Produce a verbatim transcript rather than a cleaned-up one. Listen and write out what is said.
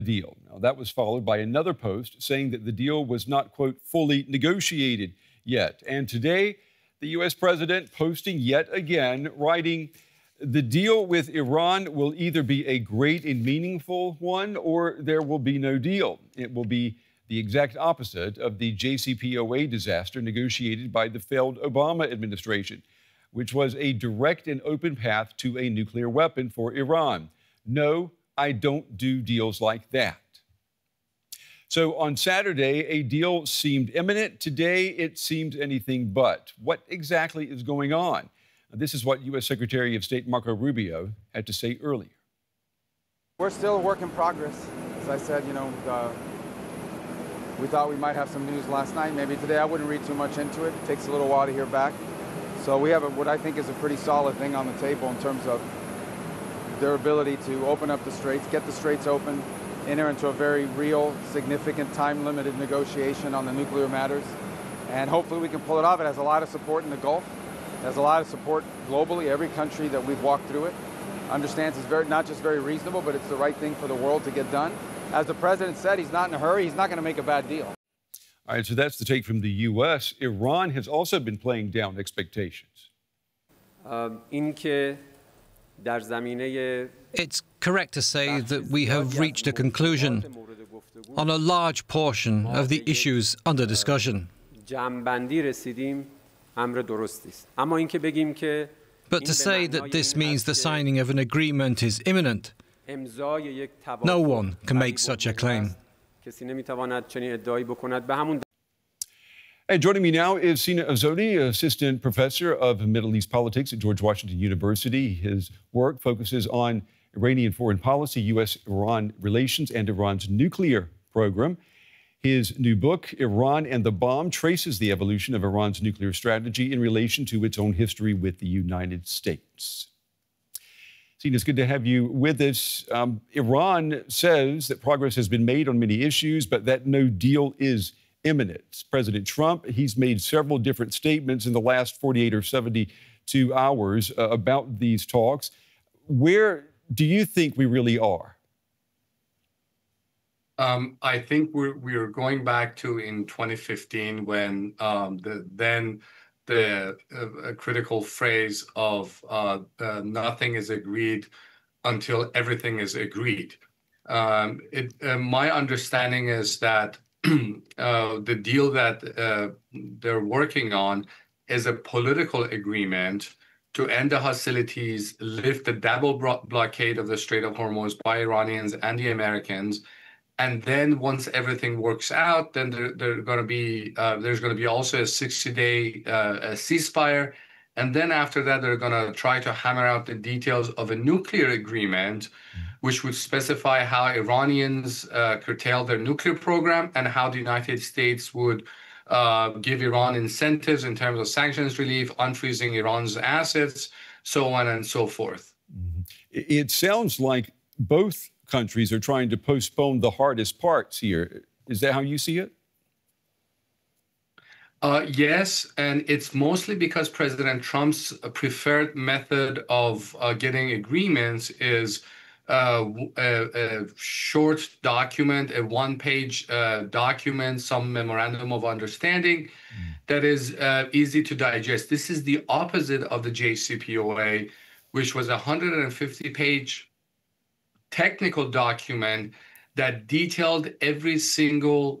deal. Now, that was followed by another post saying that the deal was not, quote, fully negotiated yet. And today, the U S president posting yet again, writing, the deal with Iran will either be a great and meaningful one or there will be no deal. It will be the exact opposite of the J C P O A disaster negotiated by the failed Obama administration, which was a direct and open path to a nuclear weapon for Iran. No, I don't do deals like that. So on Saturday, a deal seemed imminent. Today, it seems anything but. What exactly is going on? This is what U S Secretary of State Marco Rubio had to say earlier. We're still a work in progress. As I said, you know, uh, we thought we might have some news last night. Maybe today. I wouldn't read too much into it. It takes a little while to hear back. So we have a, what I think is a pretty solid thing on the table in terms of their ability to open up the straits, get the straits open, enter into a very real, significant, time-limited negotiation on the nuclear matters. And hopefully we can pull it off. It has a lot of support in the Gulf. It has a lot of support globally. Every country that we've walked through it understands it's very, not just very reasonable, but it's the right thing for the world to get done. As the president said, he's not in a hurry. He's not going to make a bad deal. All right, so that's the take from the U S. Iran has also been playing down expectations. Um, It's correct to say that we have reached a conclusion on a large portion of the issues under discussion. But to say that this means the signing of an agreement is imminent, no one can make such a claim. And joining me now is Sina Azzouni, Assistant Professor of Middle East Politics at George Washington University. His work focuses on Iranian foreign policy, U S Iran relations, and Iran's nuclear program. His new book, Iran and the Bomb, traces the evolution of Iran's nuclear strategy in relation to its own history with the United States. Sina, it's good to have you with us. Um, Iran says that progress has been made on many issues, but that no deal is imminent. President Trump, he's made several different statements in the last forty-eight or seventy-two hours uh, about these talks. Where do you think we really are? Um, I think we're, we're going back to in twenty fifteen when um, the, then the uh, critical phrase of uh, uh, nothing is agreed until everything is agreed. Um, it, uh, my understanding is that uh, the deal that uh, they're working on is a political agreement to end the hostilities, lift the double blockade of the Strait of Hormuz by Iranians and the Americans. And then once everything works out, then there, there going to be uh, there's going to be also a sixty-day uh, ceasefire, and then after that they're going to try to hammer out the details of a nuclear agreement, which would specify how Iranians uh, curtail their nuclear program and how the United States would uh, give Iran incentives in terms of sanctions relief, unfreezing Iran's assets, so on and so forth. Mm-hmm. It sounds like both countries are trying to postpone the hardest parts here. Is that how you see it? Uh, yes, and it's mostly because President Trump's preferred method of uh, getting agreements is uh, a, a short document, a one-page uh, document, some memorandum of understanding mm. that is uh, easy to digest. This is the opposite of the J C P O A, which was a one hundred fifty page technical document that detailed every single